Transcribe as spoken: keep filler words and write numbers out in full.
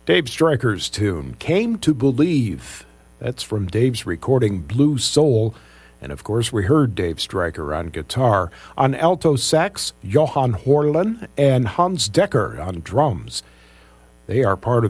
Dave Stryker's tune, Came to Believe. That's from Dave's recording Blue Soul. And of course, we heard Dave Stryker on guitar. On alto sax, Johan Horlen and Hans Decker on drums. They are part of